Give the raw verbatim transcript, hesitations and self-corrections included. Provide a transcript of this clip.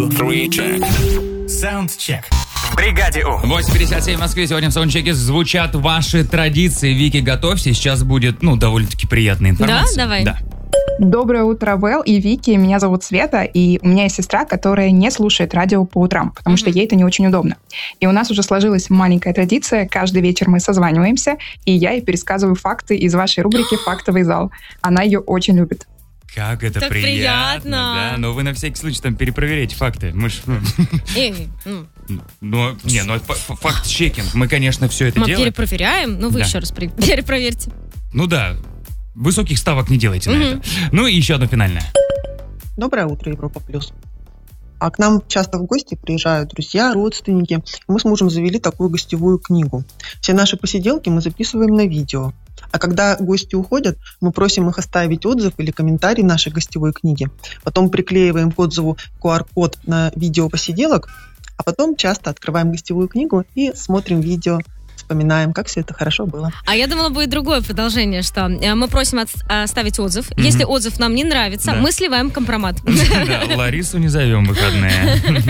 Саундчек. В бригаде У. восемь пятьдесят семь в Москве. Сегодня в саундчеке звучат ваши традиции. Вики, готовься. Сейчас будет, ну, довольно-таки приятная информация. Да? Давай. Да. Доброе утро, Вэл и Вики. Меня зовут Света, и у меня есть сестра, которая не слушает радио по утрам, потому mm-hmm. что ей это не очень удобно. И у нас уже сложилась маленькая традиция. Каждый вечер мы созваниваемся, и я ей пересказываю факты из вашей рубрики «Фактовый зал». Она ее очень любит. Как это так приятно, приятно, да? Но вы на всякий случай там перепроверяйте факты. Мы ж... Ну, не, ну факт-чекинг. Мы, конечно, все это мы делаем. Мы перепроверяем, но вы да. еще раз перепроверьте. Ну да, высоких ставок не делайте mm-hmm. на это. Ну и еще одно финальное. Доброе утро, Европа Плюс. А к нам часто в гости приезжают друзья, родственники. Мы с мужем завели такую гостевую книгу. Все наши посиделки мы записываем на видео. А когда гости уходят, мы просим их оставить отзыв или комментарий нашей гостевой книги. Потом приклеиваем к отзыву ку ар-код на видео посиделок, а потом часто открываем гостевую книгу и смотрим видео, вспоминаем, как все это хорошо было. А я думала, будет другое продолжение, что мы просим оставить отзыв. Mm-hmm. Если отзыв нам не нравится, да. мы сливаем компромат. Да, Ларису не зовем в выходные.